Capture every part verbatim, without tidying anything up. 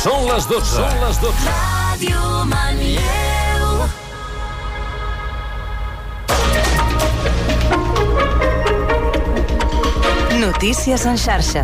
Són les dotze. Són les dotze. Ràdio Manlleu. Notícies en xarxa.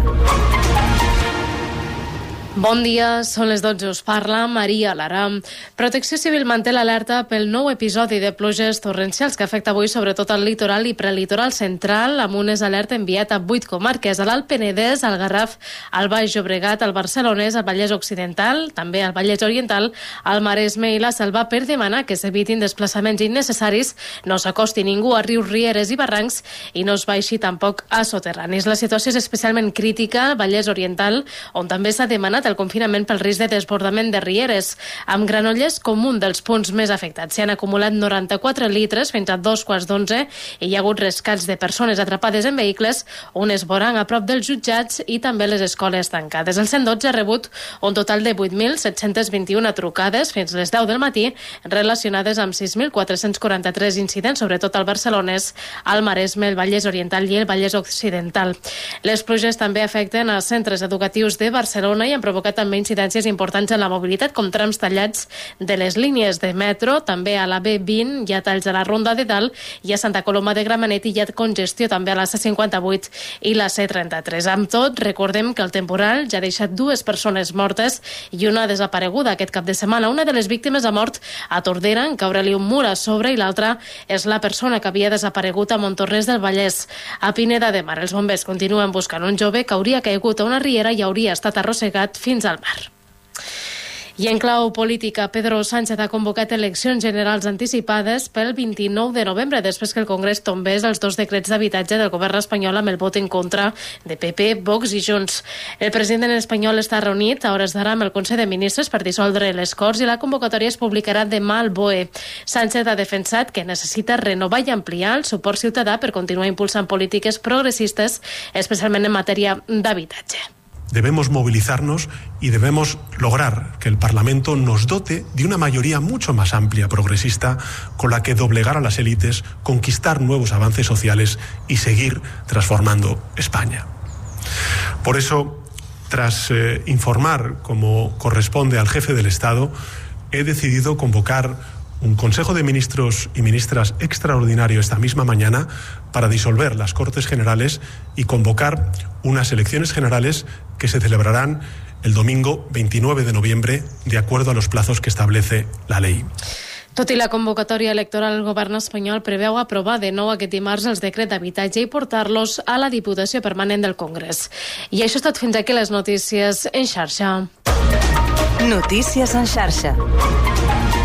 Bon dia, són les dotze, us parla Maria Lara. Protecció Civil manté l'alerta pel nou episodi de pluges torrencials que afecta avui sobretot el litoral i prelitoral central, amb unes alerta enviat a vuit comarques, a l'Alt Penedès, al Garraf, al Baix Llobregat, al Barcelonès, al Vallès Occidental, també al Vallès Oriental, al Maresme i la Selva, per demanar que s'evitin desplaçaments innecessaris, no s'acosti ningú a rius, rieres i barrancs i no es baixi tampoc a soterranis. La situació és especialment crítica al Vallès Oriental, on també s'ha demanat el confinament pel risc de desbordament de rieres, amb Granollers com un dels punts més afectats. S'hi han acumulat noranta-quatre litres fins a dos quarts d'onze i hi ha hagut rescats de persones atrapades en vehicles, un esborrany a prop dels jutjats i també les escoles tancades. El cent dotze ha rebut un total de vuit mil set-cents vint-i-una trucades fins les deu del matí relacionades amb sis mil quatre-cents quaranta-tres incidents, sobretot al Barcelonès, al Maresme, el Vallès Oriental i el Vallès Occidental. Les pluges també afecten els centres educatius de Barcelona i han provocat també incidències importants en la mobilitat, com trams tallats de les línies de metro, també a la B vint hi ha talls a la Ronda de Dalt i a Santa Coloma de Gramenet i hi ha congestió també a la C cinquanta-vuit i la C trenta-tres. Amb tot, recordem que el temporal ja ha deixat dues persones mortes i una desapareguda aquest cap de setmana. Una de les víctimes ha mort a Tordera, en caure-li un mur a sobre, i l'altra és la persona que havia desaparegut a Montornès del Vallès. A Pineda de Mar, els bombers continuen buscant un jove que hauria caigut a una riera i hauria estat arrossegat fins al mar. I en clau política, Pedro Sánchez ha convocat eleccions generals anticipades pel vint-i-nou de novembre, després que el Congrés tombés els dos decrets d'habitatge del govern espanyol amb el vot en contra de P P, Vox i Junts. El president espanyol està reunit a hores d'ara amb el Consell de Ministres per dissoldre les Corts i la convocatòria es publicarà demà al B O E. Sánchez ha defensat que necessita renovar i ampliar el suport ciutadà per continuar impulsant polítiques progressistes, especialment en matèria d'habitatge. Debemos movilizarnos y debemos lograr que el Parlamento nos dote de una mayoría mucho más amplia, progresista, con la que doblegar a las élites, conquistar nuevos avances sociales y seguir transformando España. Por eso, tras eh, informar, como corresponde al jefe del Estado, he decidido convocar un Consejo de Ministros y Ministras extraordinario esta misma mañana para disolver las Cortes Generales y convocar unas elecciones generales que se celebrarán el domingo veintinueve de noviembre, de acuerdo a los plazos que establece la ley. Tot i la convocatòria electoral, el govern espanyol preveu aprovar de nou aquest dimarts els decrets d'habitatge i portar-los a la Diputació Permanent del Congrés. I això és tot, fins aquí les notícies en xarxa. Notícies en xarxa.